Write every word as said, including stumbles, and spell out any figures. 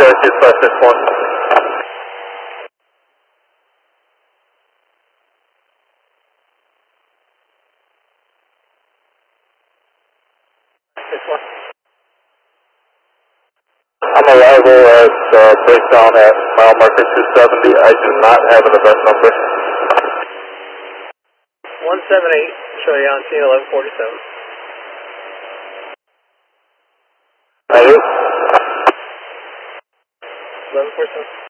Syracuse five six one. I'm arrival at uh, breakdown at mile marker two seventy. I do not have an event number. one seven eight, show you on scene eleven forty-seven. I do. eleven forty-seven.